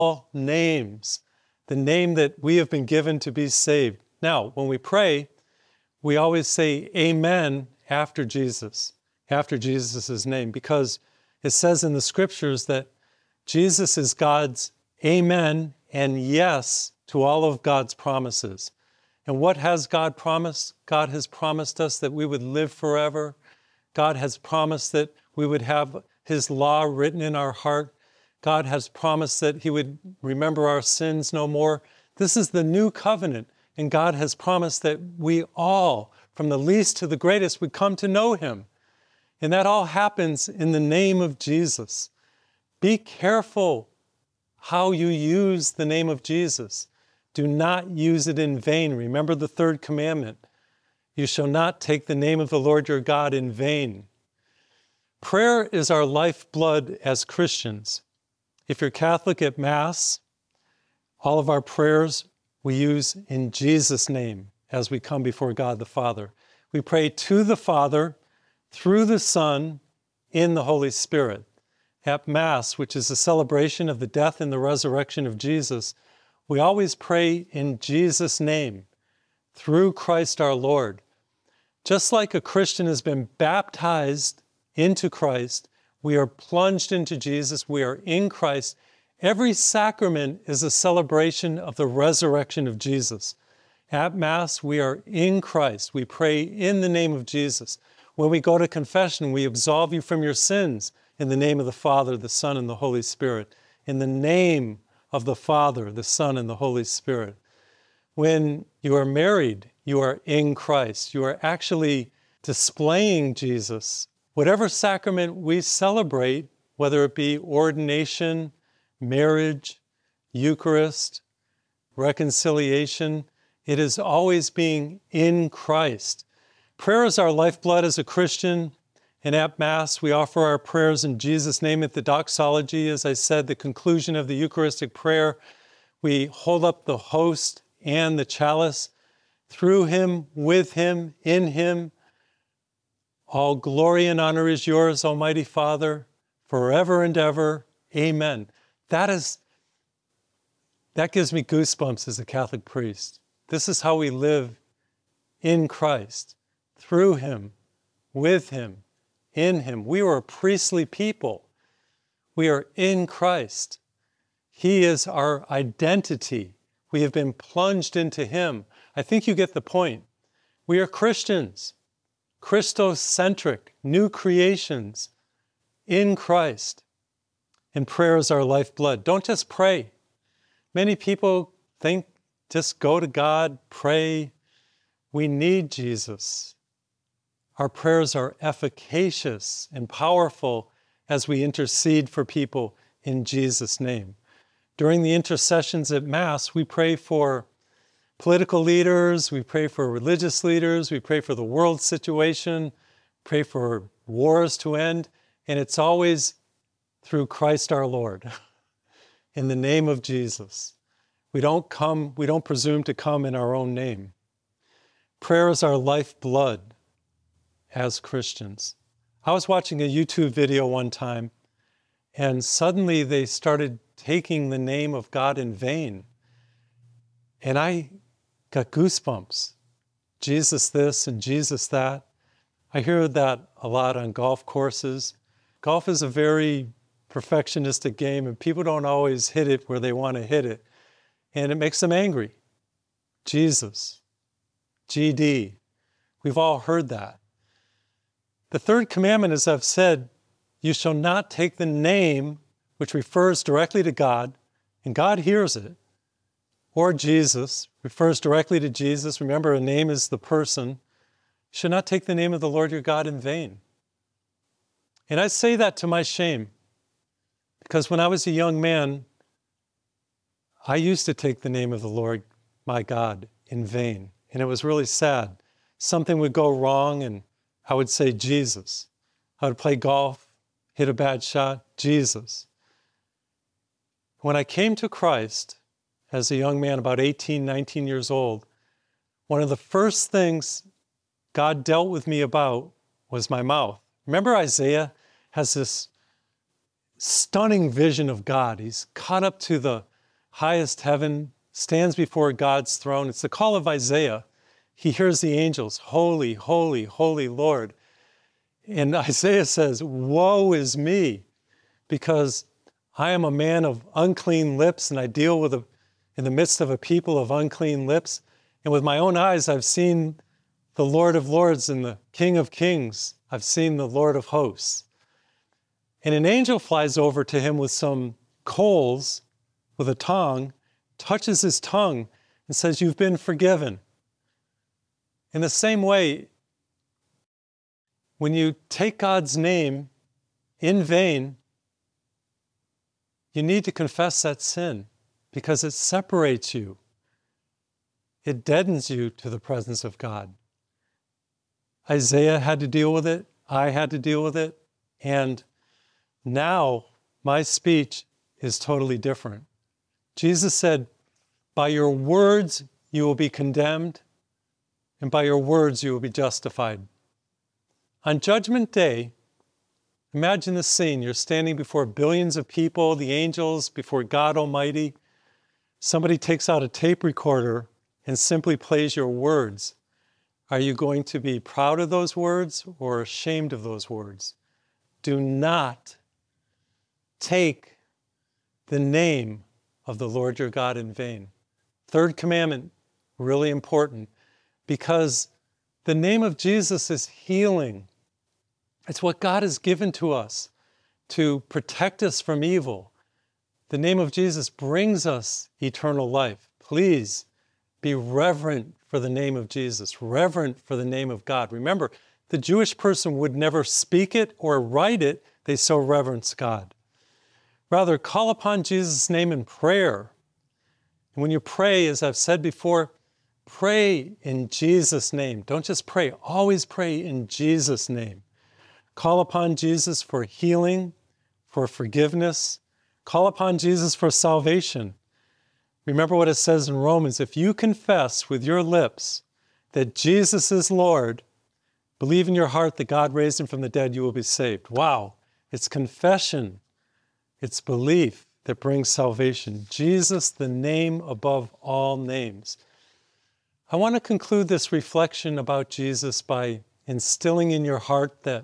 all names, the name that we have been given to be saved. Now, when we pray, we always say amen after Jesus, after Jesus' name, because it says in the scriptures that Jesus is God's amen and yes to all of God's promises. And what has God promised? God has promised us that we would live forever. God has promised that we would have His law written in our heart. God has promised that He would remember our sins no more. This is the new covenant, and God has promised that we all, from the least to the greatest, would come to know Him. And that all happens in the name of Jesus. Be careful how you use the name of Jesus. Do not use it in vain. Remember the third commandment. You shall not take the name of the Lord your God in vain. Prayer is our lifeblood as Christians. If you're Catholic at Mass, all of our prayers we use in Jesus' name as we come before God the Father. We pray to the Father, through the Son, in the Holy Spirit. At Mass, which is a celebration of the death and the resurrection of Jesus, we always pray in Jesus' name, through Christ our Lord. Just like a Christian has been baptized into Christ, we are plunged into Jesus, we are in Christ. Every sacrament is a celebration of the resurrection of Jesus. At Mass, we are in Christ. We pray in the name of Jesus. When we go to confession, we absolve you from your sins in the name of the Father, the Son, and the Holy Spirit. In the name of the Father, the Son, and the Holy Spirit. When you are married, you are in Christ. You are actually displaying Jesus. Whatever sacrament we celebrate, whether it be ordination, marriage, Eucharist, reconciliation, it is always being in Christ. Prayer is our lifeblood as a Christian, and at Mass we offer our prayers in Jesus' name. At the doxology, as I said, the conclusion of the Eucharistic prayer, we hold up the host and the chalice. Through Him, with Him, in Him, all glory and honor is yours, Almighty Father, forever and ever. Amen. That gives me goosebumps as a Catholic priest. This is how we live in Christ, through Him, with Him, in Him. We are a priestly people. We are in Christ. He is our identity. We have been plunged into Him. I think you get the point. We are Christians, Christocentric, new creations in Christ. And prayer is our lifeblood. Don't just pray. Many people think just go to God, pray. We need Jesus. Our prayers are efficacious and powerful as we intercede for people in Jesus' name. During the intercessions at Mass, we pray for political leaders, we pray for religious leaders, we pray for the world situation, pray for wars to end, and it's always through Christ our Lord, in the name of Jesus. We don't presume to come in our own name. Prayer is our lifeblood as Christians. I was watching a YouTube video one time, and suddenly they started taking the name of God in vain. And I got goosebumps. Jesus this and Jesus that. I hear that a lot on golf courses. Golf is a very perfectionistic game, and people don't always hit it where they want to hit it. And it makes them angry. Jesus, GD. We've all heard that. The third commandment, as I've said, you shall not take the name which refers directly to God, and God hears it, or Jesus, refers directly to Jesus. Remember, a name is the person. You should not take the name of the Lord your God in vain. And I say that to my shame, because when I was a young man, I used to take the name of the Lord, my God, in vain. And it was really sad. Something would go wrong and I would say, Jesus. I would play golf, hit a bad shot, Jesus. When I came to Christ as a young man, about 18, 19 years old, one of the first things God dealt with me about was my mouth. Remember Isaiah has this stunning vision of God. He's caught up to the highest heaven, stands before God's throne. It's the call of Isaiah. He hears the angels, holy, holy, holy Lord. And Isaiah says, woe is me, because I am a man of unclean lips, and I deal in the midst of a people of unclean lips. And with my own eyes, I've seen the Lord of Lords and the King of Kings. I've seen the Lord of Hosts. And an angel flies over to him with some coals, with a tongue, touches his tongue, and says, you've been forgiven. In the same way, when you take God's name in vain, you need to confess that sin, because it separates you. It deadens you to the presence of God. Isaiah had to deal with it. I had to deal with it. And now my speech is totally different. Jesus said, by your words you will be condemned, and by your words you will be justified. On Judgment Day, imagine the scene. You're standing before billions of people, the angels, before God Almighty. Somebody takes out a tape recorder and simply plays your words. Are you going to be proud of those words or ashamed of those words? Do not take the name of the Lord your God in vain. Third commandment, really important, because the name of Jesus is healing. It's what God has given to us to protect us from evil. The name of Jesus brings us eternal life. Please be reverent for the name of Jesus, reverent for the name of God. Remember, the Jewish person would never speak it or write it. They so reverence God. Rather, call upon Jesus' name in prayer. And when you pray, as I've said before, pray in Jesus' name. Don't just pray, always pray in Jesus' name. Call upon Jesus for healing, for forgiveness. Call upon Jesus for salvation. Remember what it says in Romans, if you confess with your lips that Jesus is Lord, believe in your heart that God raised him from the dead, you will be saved. Wow, it's confession, it's belief that brings salvation. Jesus, the name above all names. I want to conclude this reflection about Jesus by instilling in your heart that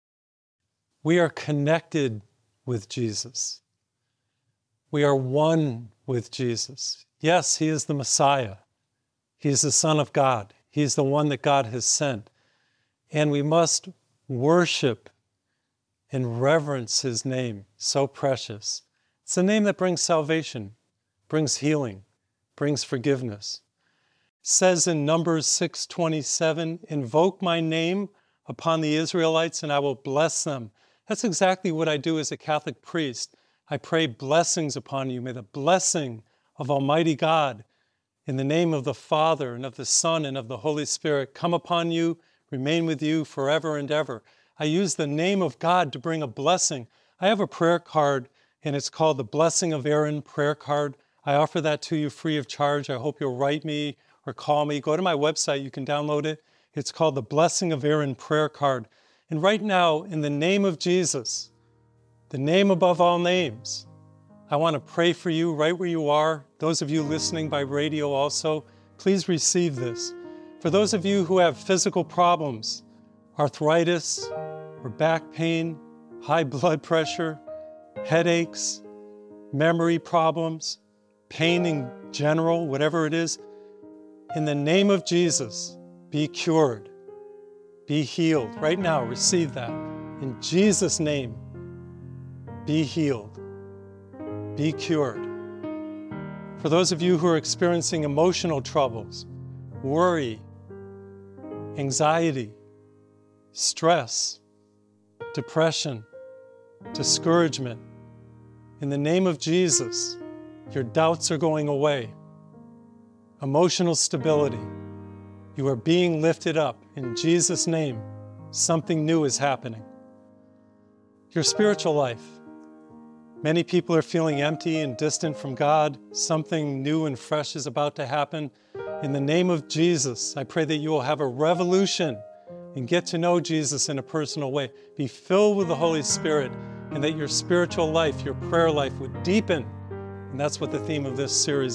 we are connected with Jesus. We are one with Jesus. Yes, he is the Messiah. He is the Son of God. He is the one that God has sent. And we must worship and reverence his name, so precious. It's a name that brings salvation, brings healing, brings forgiveness. It says in Numbers 6:27, invoke my name upon the Israelites and I will bless them. That's exactly what I do as a Catholic priest. I pray blessings upon you. May the blessing of Almighty God, in the name of the Father and of the Son and of the Holy Spirit, come upon you, remain with you forever and ever. I use the name of God to bring a blessing. I have a prayer card, and it's called the Blessing of Aaron prayer card. I offer that to you free of charge. I hope you'll write me or call me. Go to my website. You can download it. It's called the Blessing of Aaron prayer card. And right now, in the name of Jesus, the name above all names, I want to pray for you right where you are. Those of you listening by radio also, please receive this. For those of you who have physical problems, arthritis or back pain, high blood pressure, headaches, memory problems, pain in general, whatever it is, in the name of Jesus, be cured, be healed. Right now, receive that. In Jesus' name, be healed, be cured. For those of you who are experiencing emotional troubles, worry, anxiety, stress, depression, discouragement, in the name of Jesus, your doubts are going away. Emotional stability, you are being lifted up. In Jesus' name, something new is happening. Your spiritual life, many people are feeling empty and distant from God. Something new and fresh is about to happen. In the name of Jesus, I pray that you will have a revolution and get to know Jesus in a personal way. Be filled with the Holy Spirit, and that your spiritual life, your prayer life would deepen, and And that's what the theme of this series